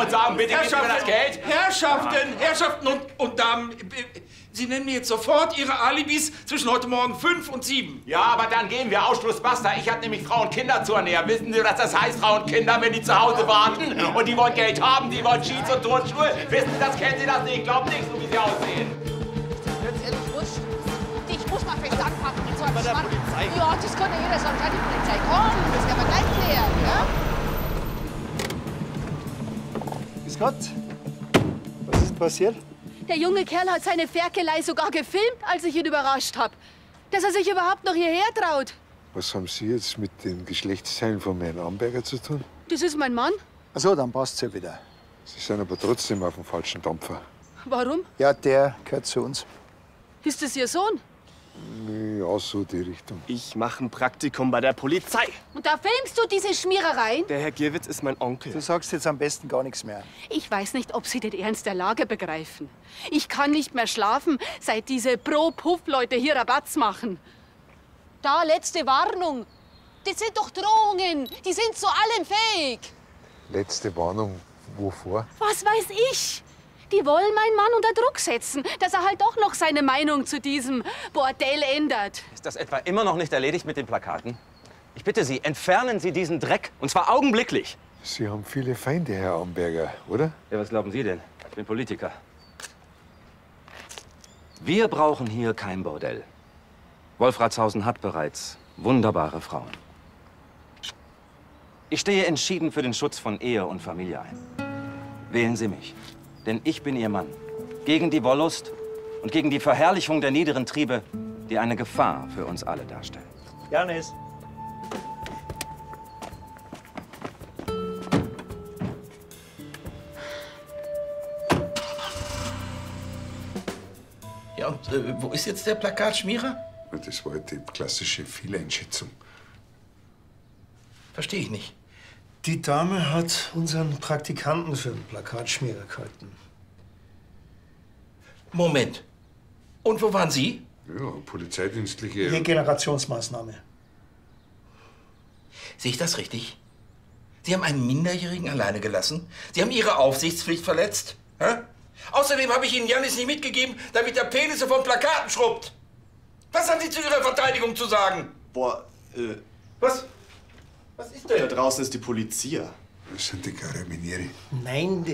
und sagen, bitte gib mir das Geld. Herrschaften und Damen, Sie nennen mir jetzt sofort Ihre Alibis zwischen heute Morgen 5 und 7. Ja, aber dann gehen wir Ausschluss basta. Ich habe nämlich Frau und Kinder zu ernähren. Wissen Sie, was das heißt, Frau und Kinder, wenn die zu Hause warten? Und die wollen Geld haben, die wollen Jeans und Turnschuhe. Wissen Sie, das kennen Sie das nicht. Glaubt nicht, so wie sie aussehen. Ich muss mal fest anpacken mit so einem Schmarrn. Ja, das kann ja jeder sagen. Schau, die Polizei kommt. Das werden wir gleich klären, ja? Grüß Gott. Was ist passiert? Der junge Kerl hat seine Ferkelei sogar gefilmt, als ich ihn überrascht habe. Dass er sich überhaupt noch hierher traut. Was haben Sie jetzt mit den Geschlechtsteilen von Herrn Amberger zu tun? Das ist mein Mann. Ach so, dann passt's ja wieder. Sie sind aber trotzdem auf dem falschen Dampfer. Warum? Ja, der gehört zu uns. Ist das Ihr Sohn? Ja, so die Richtung. Ich mache ein Praktikum bei der Polizei. Und da filmst du diese Schmierereien? Der Herr Gierwitz ist mein Onkel. Du sagst jetzt am besten gar nichts mehr. Ich weiß nicht, ob Sie den Ernst der Lage begreifen. Ich kann nicht mehr schlafen, seit diese Pro-Puff-Leute hier Rabatz machen. Da, letzte Warnung. Das sind doch Drohungen. Die sind zu allem fähig. Letzte Warnung, wovor? Was weiß ich? Die wollen meinen Mann unter Druck setzen, dass er halt doch noch seine Meinung zu diesem Bordell ändert. Ist das etwa immer noch nicht erledigt mit den Plakaten? Ich bitte Sie, entfernen Sie diesen Dreck, und zwar augenblicklich. Sie haben viele Feinde, Herr Amberger, oder? Ja, was glauben Sie denn? Ich bin Politiker. Wir brauchen hier kein Bordell. Wolfratshausen hat bereits wunderbare Frauen. Ich stehe entschieden für den Schutz von Ehe und Familie ein. Wählen Sie mich. Denn ich bin Ihr Mann. Gegen die Wollust und gegen die Verherrlichung der niederen Triebe, die eine Gefahr für uns alle darstellen. Janis. Ja, und wo ist jetzt der Plakatschmierer? Das war die klassische Fehleinschätzung. Verstehe ich nicht. Die Dame hat unseren Praktikanten für den Plakatschmierer gehalten. Moment. Und wo waren Sie? Ja, polizeidienstliche... Regenerationsmaßnahme. Sehe ich das richtig? Sie haben einen Minderjährigen alleine gelassen? Sie haben Ihre Aufsichtspflicht verletzt? Hä? Außerdem habe ich Ihnen Janis nicht mitgegeben, damit er Penisse von Plakaten schrubbt. Was haben Sie zu Ihrer Verteidigung zu sagen? Boah, Was? Was ist denn? da draußen ist die Polizei. Das sind die Karabinieri. Nein,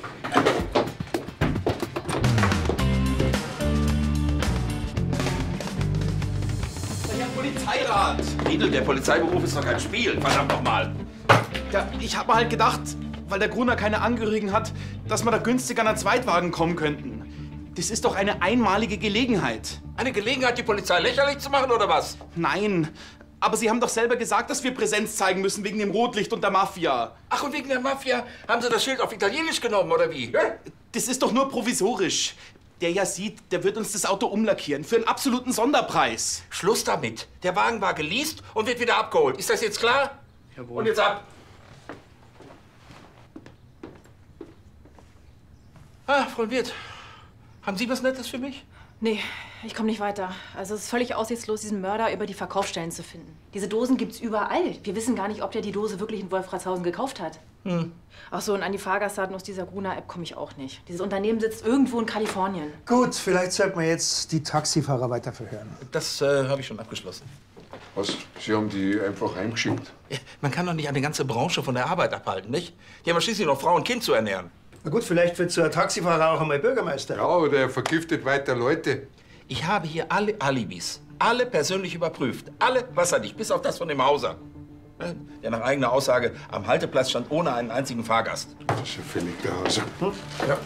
Herr Polizeirat! Riedel, der Polizeiberuf ist doch kein Spiel. Verdammt noch mal. Ja, ich hab mir halt gedacht, weil der Gruner keine Angehörigen hat, dass wir da günstig an einen Zweitwagen kommen könnten. Das ist doch eine einmalige Gelegenheit. Eine Gelegenheit, die Polizei lächerlich zu machen, oder was? Nein, aber Sie haben doch selber gesagt, dass wir Präsenz zeigen müssen wegen dem Rotlicht und der Mafia. Ach, und wegen der Mafia haben Sie das Schild auf Italienisch genommen, oder wie? Ja? Das ist doch nur provisorisch. Der ja sieht, der wird uns das Auto umlackieren für einen absoluten Sonderpreis. Schluss damit. Der Wagen war geleast und wird wieder abgeholt. Ist das jetzt klar? Jawohl. Und jetzt ab. Ah, Frau Wirth, haben Sie was Nettes für mich? Nee, ich komme nicht weiter. Also es ist völlig aussichtslos, diesen Mörder über die Verkaufsstellen zu finden. Diese Dosen gibt's überall. Wir wissen gar nicht, ob der die Dose wirklich in Wolfratshausen gekauft hat. Ach so, und an die Fahrgastdaten aus dieser Gruner-App komme ich auch nicht. Dieses Unternehmen sitzt irgendwo in Kalifornien. gut, vielleicht sollten wir jetzt die Taxifahrer weiter verhören. Das habe ich schon abgeschlossen. Was? Sie haben die einfach heimgeschickt? Man kann doch nicht eine ganze Branche von der Arbeit abhalten, nicht? Die haben ja schließlich noch Frau und Kind zu ernähren. Na gut, vielleicht wird so ein Taxifahrer auch einmal Bürgermeister. Ja, oder er vergiftet weiter Leute. Ich habe hier alle Alibis, alle persönlich überprüft. Alle wasserdicht, bis auf das von dem Hauser. Der nach eigener Aussage am Halteplatz stand ohne einen einzigen Fahrgast. Das ist ja völlig der Hauser. Ja.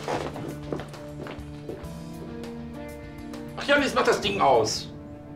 Ach ja, jetzt macht das Ding aus.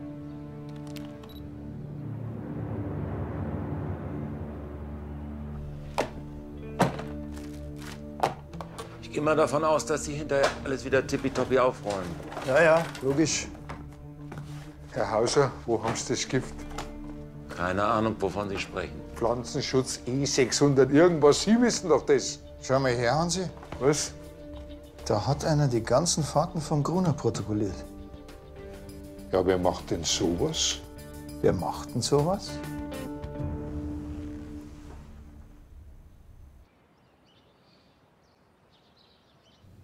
Ich gehe mal davon aus, dass Sie hinterher alles wieder tippitoppi aufräumen. Ja, ja, logisch. Herr Hauser, wo haben Sie das Gift? Keine Ahnung, wovon Sie sprechen. Pflanzenschutz E600 irgendwas. Sie wissen doch das. Schau mal her, Hansi. Was? Da hat einer die ganzen Fahrten vom Gruner protokolliert. Ja, wer macht denn sowas? Wer macht denn sowas?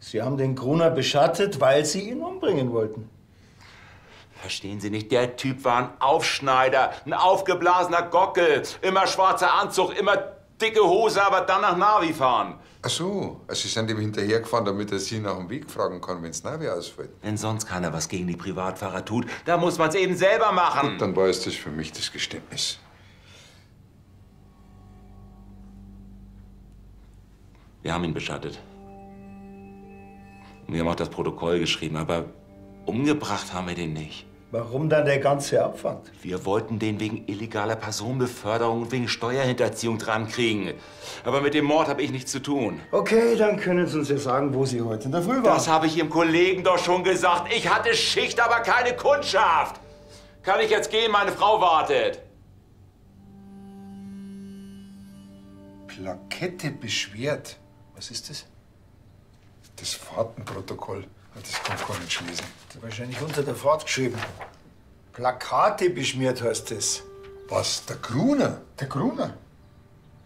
Sie haben den Gruner beschattet, weil Sie ihn umbringen wollten. Verstehen Sie nicht, der Typ war ein Aufschneider, ein aufgeblasener Gockel. Immer schwarzer Anzug, immer dicke Hose, aber dann nach Navi fahren. Ach so, also Sie sind ihm hinterhergefahren, damit er Sie nach dem Weg fragen kann, wenn's Navi ausfällt. Wenn sonst keiner was gegen die Privatfahrer tut, dann muss man's eben selber machen. Gut, dann war es das für mich das Geständnis. Wir haben ihn beschattet. Wir haben auch das Protokoll geschrieben, aber umgebracht haben wir den nicht. Warum dann der ganze Aufwand? Wir wollten den wegen illegaler Personenbeförderung und wegen Steuerhinterziehung drankriegen. Aber mit dem Mord habe ich nichts zu tun. Okay, dann können Sie uns ja sagen, wo Sie heute in der Früh waren. Das habe ich Ihrem Kollegen doch schon gesagt. Ich hatte Schicht, aber keine Kundschaft. Kann ich jetzt gehen? Meine Frau wartet. Plakette beschwert. Was ist das? Das Fahrtenprotokoll. Das kann ich gar nicht schließen. Das ist wahrscheinlich unter der Fahrt geschrieben. Plakate beschmiert heißt das. Was? Der Gruner? Der Gruner?